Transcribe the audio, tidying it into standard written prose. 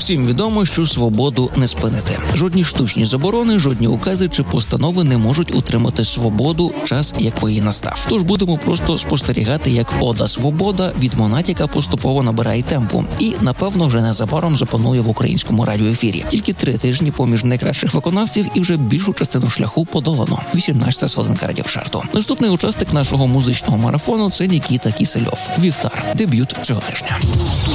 Всім відомо, що свободу не спинити. Жодні штучні заборони, жодні укази чи постанови не можуть утримати свободу, час якої настав. Тож будемо просто спостерігати, як ода «Свобода» від Монатіка поступово набирає темпу і, напевно, вже незабаром запанує в українському радіоефірі. Тільки 3 тижні поміж найкращих виконавців і вже більшу частину шляху подолано. 18-та сходинка радіошарту. Наступний учасник нашого музичного марафону – це Нікіта Кісельов. «Вівтар» – дебют цього тижня.